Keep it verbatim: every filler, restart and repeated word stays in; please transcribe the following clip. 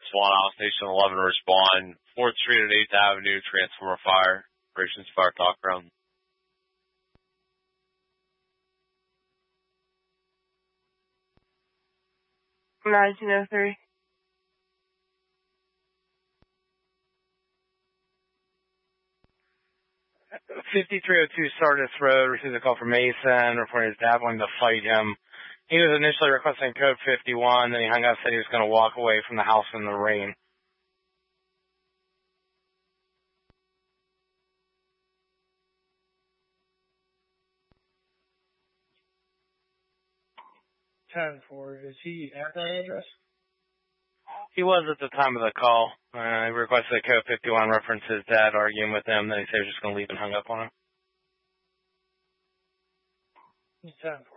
Swan Isle Station eleven respond. fourth Street and eighth Avenue, transformer fire. Operations fire talk ground. nineteen oh three. fifty-three oh two Sardis Road received a call from Mason reporting his dad wanting to fight him. He was initially requesting code fifty-one, then he hung up, said he was going to walk away from the house in the rain. ten four, is he at that address? He was at the time of the call. Uh, he requested a code fifty-one, referenced his dad arguing with him, then he said he was just going to leave and hung up on him. ten four.